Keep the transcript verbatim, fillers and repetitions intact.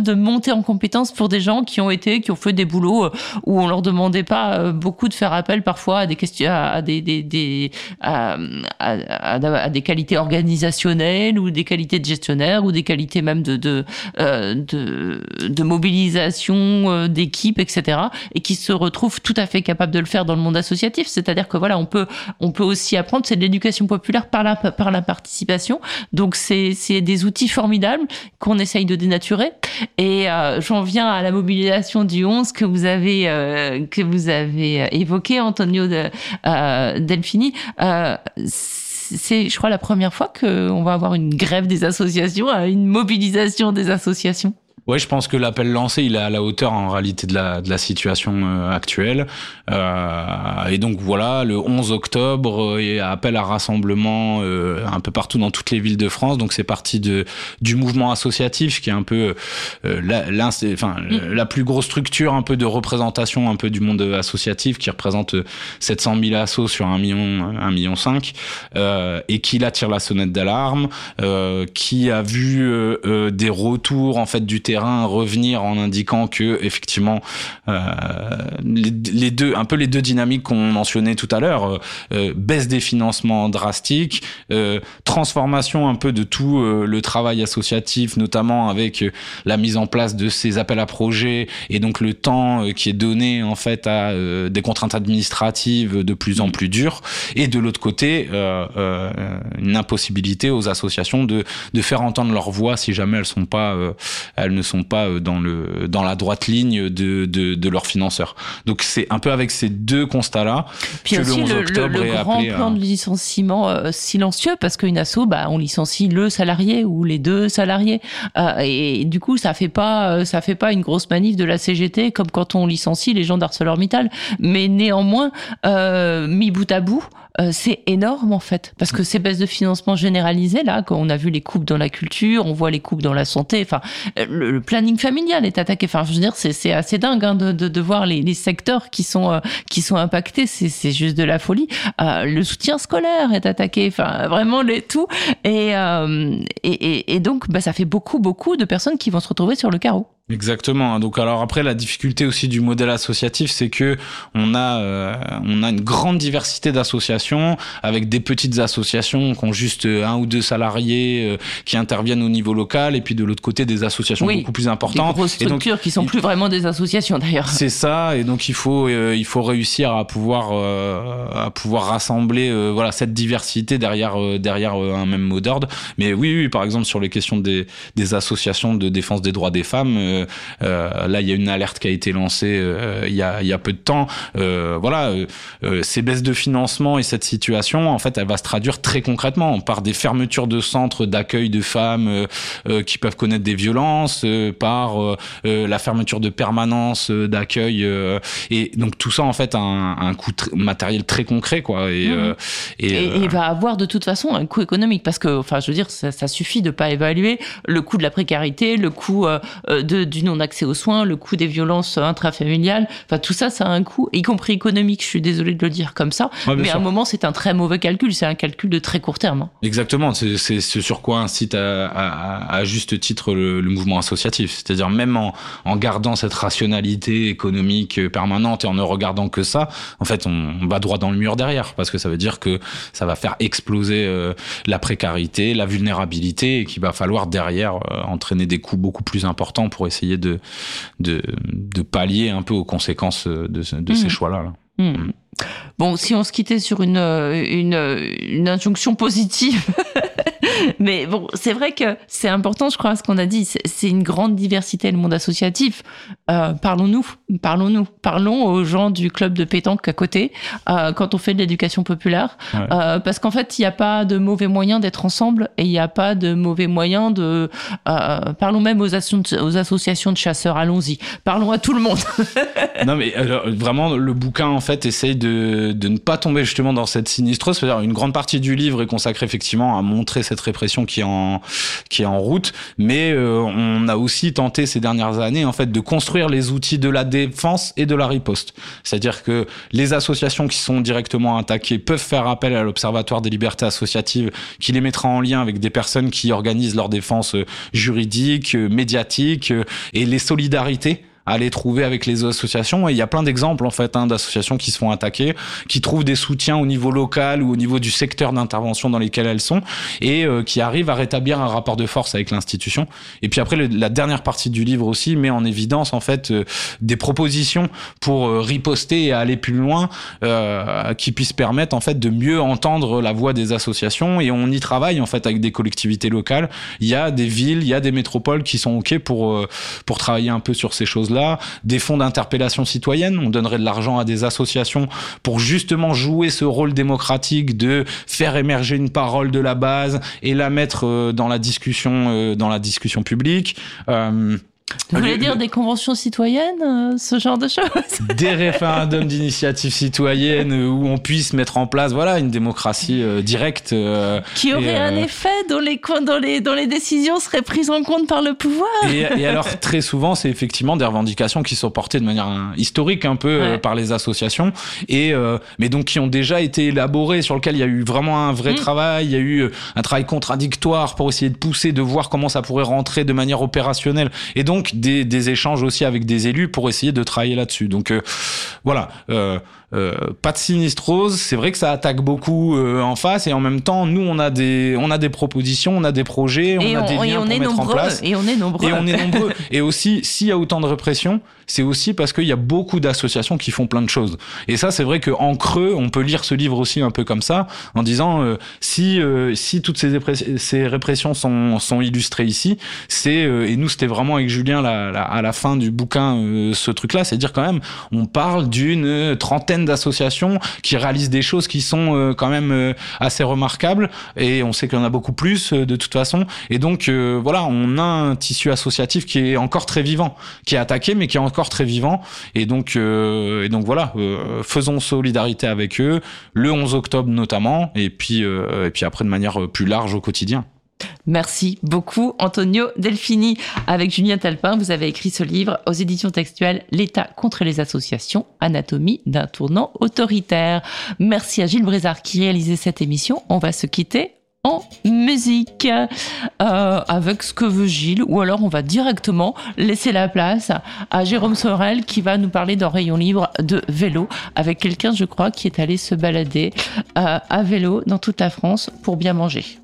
de montée en compétence pour des gens qui ont été, qui ont fait des boulots où on leur demandait pas beaucoup de faire appel parfois à des questions, à des, des, des à, à, à, à des qualités organisationnelles ou des qualités de gestionnaire ou des qualités même de de euh, de, de mobilisation euh, d'équipe, et cetera. Et qui se retrouvent tout à fait capables de le faire dans le monde associatif. C'est-à-dire que voilà, on peut on peut aussi apprendre, c'est de l'éducation populaire par la par la participation. Donc c'est c'est des outils formidables qu'on essaye de dénaturer. Et euh, j'en viens à la mobilisation du onze que vous avez euh, que vous avez évoqué, Antonio de, euh, Delfini. Euh, c'est, je crois, la première fois qu'on va avoir une grève des associations, une mobilisation des associations. Ouais, je pense que l'appel lancé, il est à la hauteur en réalité de la de la situation euh, actuelle. Euh, et donc voilà, le onze octobre, il y a appel à rassemblement euh, un peu partout dans toutes les villes de France. Donc c'est parti de du mouvement associatif, qui est un peu euh, la, la, enfin mmh. la plus grosse structure un peu de représentation un peu du monde associatif, qui représente sept cent mille assos sur un million un million cinq, euh, et qui là tire la sonnette d'alarme, euh, qui a vu euh, euh, des retours en fait du terrain revenir en indiquant que effectivement euh, les, les deux un peu les deux dynamiques qu'on mentionnait tout à l'heure, euh, baisse des financements drastiques, euh, transformation un peu de tout euh, le travail associatif, notamment avec euh, la mise en place de ces appels à projets et donc le temps euh, qui est donné en fait à euh, des contraintes administratives de plus en plus dures, et de l'autre côté euh, euh, une impossibilité aux associations de de faire entendre leur voix si jamais elles sont pas euh, elles ne sont pas dans le dans la droite ligne de de, de leurs financeurs. Donc c'est un peu avec ces deux constats-là Puis que aussi le onze le, octobre le, le est grand appelé plan à... de licenciement euh, silencieux, parce qu'une asso, bah on licencie le salarié ou les deux salariés, euh, et, et du coup ça fait pas ça fait pas une grosse manif de la C G T comme quand on licencie les gens d'ArcelorMittal, mais néanmoins euh, mis bout à bout, Euh, c'est énorme en fait, parce que ces baisses de financement généralisées là, quand on a vu les coupes dans la culture, on voit les coupes dans la santé, enfin le, le planning familial est attaqué, enfin je veux dire c'est c'est assez dingue hein, de, de de voir les les secteurs qui sont euh, qui sont impactés, c'est c'est juste de la folie. Euh, le soutien scolaire est attaqué, enfin vraiment les tout, et euh, et, et et donc bah ça fait beaucoup beaucoup de personnes qui vont se retrouver sur le carreau. Exactement. Donc alors après, la difficulté aussi du modèle associatif, c'est que on a euh, on a une grande diversité d'associations, avec des petites associations qui ont juste un ou deux salariés euh, qui interviennent au niveau local, et puis de l'autre côté des associations oui, beaucoup plus importantes, des grosses structures et donc, qui sont plus vraiment des associations d'ailleurs. C'est ça, et donc il faut euh, il faut réussir à pouvoir euh, à pouvoir rassembler euh, voilà cette diversité derrière euh, derrière euh, un même mot d'ordre. Mais oui oui, par exemple sur les questions des des associations de défense des droits des femmes. Euh, Euh, là, il y a une alerte qui a été lancée euh, il y a il y a peu de temps. Euh, voilà, euh, euh, ces baisses de financement et cette situation, en fait, elle va se traduire très concrètement par des fermetures de centres d'accueil de femmes euh, euh, qui peuvent connaître des violences, euh, par euh, euh, la fermeture de permanences euh, d'accueil, euh, et donc tout ça en fait a un, un coût tr- matériel très concret, quoi. Et, mmh. euh, et, et, euh... et va avoir de toute façon un coût économique, parce que, enfin, je veux dire, ça, ça suffit de pas évaluer le coût de la précarité, le coût euh, de du non-accès aux soins, le coût des violences intrafamiliales, enfin tout ça, ça a un coût, y compris économique, je suis désolée de le dire comme ça, ouais, mais sûr. À un moment, c'est un très mauvais calcul, c'est un calcul de très court terme. Exactement, c'est, c'est ce sur quoi incite à, à, à juste titre le, le mouvement associatif, c'est-à-dire même en, en gardant cette rationalité économique permanente et en ne regardant que ça, en fait, on, on va droit dans le mur derrière, parce que ça veut dire que ça va faire exploser euh, la précarité, la vulnérabilité, et qu'il va falloir derrière euh, entraîner des coûts beaucoup plus importants pour essayer de, de, de pallier un peu aux conséquences de, de mmh. ces choix-là. Là. Mmh. Mmh. Bon, si on se quittait sur une, une, une injonction positive, mais bon, c'est vrai que c'est important, je crois, ce qu'on a dit, c'est, c'est une grande diversité, le monde associatif. Euh, parlons-nous, parlons-nous, parlons aux gens du club de pétanque à côté, euh, quand on fait de l'éducation populaire, ouais. euh, parce qu'en fait, il n'y a pas de mauvais moyen d'être ensemble, et il n'y a pas de mauvais moyen de... Euh, parlons même aux, asso- aux associations de chasseurs, allons-y, parlons à tout le monde. Non, mais alors, vraiment, le bouquin, en fait, essaye de, de ne pas tomber justement dans cette sinistreuse, c'est-à-dire une grande partie du livre est consacrée effectivement à montrer cette répression qui est en qui est en route, mais euh, on a aussi tenté ces dernières années en fait de construire les outils de la défense et de la riposte. C'est-à-dire que les associations qui sont directement attaquées peuvent faire appel à l'Observatoire des libertés associatives, qui les mettra en lien avec des personnes qui organisent leur défense juridique, médiatique, et les solidarités à les trouver avec les associations. Et il y a plein d'exemples en fait hein, d'associations qui se font attaquer, qui trouvent des soutiens au niveau local ou au niveau du secteur d'intervention dans lesquels elles sont, et euh, qui arrivent à rétablir un rapport de force avec l'institution. Et puis après, le, la dernière partie du livre aussi met en évidence en fait euh, des propositions pour euh, riposter et aller plus loin, euh, qui puissent permettre en fait de mieux entendre la voix des associations. Et on y travaille en fait avec des collectivités locales. Il y a des villes, il y a des métropoles qui sont ok pour euh, pour travailler un peu sur ces choses-là. Là, des fonds d'interpellation citoyenne, on donnerait de l'argent à des associations pour justement jouer ce rôle démocratique de faire émerger une parole de la base et la mettre dans la discussion, dans la discussion publique. Euh, Vous voulez dire des conventions citoyennes, euh, ce genre de choses? Des référendums d'initiative citoyenne où on puisse mettre en place voilà, une démocratie euh, directe. Euh, Qui aurait et, euh, un effet dont les, dont, les, dont les décisions seraient prises en compte par le pouvoir. Et, et alors, très souvent, c'est effectivement des revendications qui sont portées de manière hein, historique un peu ouais. euh, par les associations, et, euh, mais donc qui ont déjà été élaborées, sur lesquelles il y a eu vraiment un vrai mmh. travail, il y a eu un travail contradictoire pour essayer de pousser, de voir comment ça pourrait rentrer de manière opérationnelle. Et donc, Donc des, des échanges aussi avec des élus pour essayer de travailler là-dessus. Donc euh, voilà, euh, euh, pas de sinistrose. C'est vrai que ça attaque beaucoup euh, en face, et en même temps, nous on a des on a des propositions, on a des projets, on et a on, des liens on pour est mettre nombreux, en place. Et on est nombreux. Et on est nombreux. Et aussi, s'il y a autant de répression, c'est aussi parce qu'il y a beaucoup d'associations qui font plein de choses. Et ça, c'est vrai qu'en creux, on peut lire ce livre aussi un peu comme ça, en disant euh, si euh, si toutes ces, répress- ces répressions sont sont illustrées ici, c'est euh, et nous c'était vraiment avec Julien la, la, à la fin du bouquin euh, ce truc-là, c'est dire quand même on parle d'une trentaine d'associations qui réalisent des choses qui sont euh, quand même euh, assez remarquables, et on sait qu'il y en a beaucoup plus euh, de toute façon. Et donc euh, voilà, on a un tissu associatif qui est encore très vivant, qui est attaqué mais qui est encore très vivant. Et donc euh, et donc voilà, euh, faisons solidarité avec eux le onze octobre notamment, et puis euh, et puis après de manière plus large au quotidien. Merci beaucoup Antonio Delfini. Avec Julien Talpin, vous avez écrit ce livre aux éditions textuelles, L'État contre les associations, anatomie d'un tournant autoritaire. Merci à Gilles Brézard qui réalisait cette émission. On va se quitter en musique euh, avec ce que veut Gilles, ou alors on va directement laisser la place à Jérôme Sorel qui va nous parler d'un rayon libre de vélo avec quelqu'un, je crois, qui est allé se balader euh, à vélo dans toute la France pour bien manger.